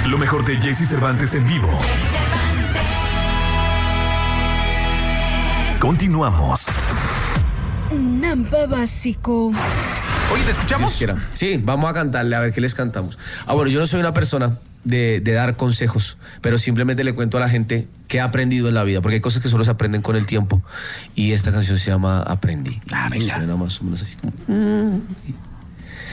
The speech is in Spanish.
Lo mejor de Jesse Cervantes en vivo. Continuamos. Nampa básico. Oye, ¿te escuchamos? Sí, vamos a cantarle, a ver qué les cantamos. Bueno, yo no soy una persona de dar consejos, pero simplemente le cuento a la gente qué he aprendido en la vida, porque hay cosas que solo se aprenden con el tiempo. Y esta canción se llama Aprendí. Venga. Suena más o menos así como...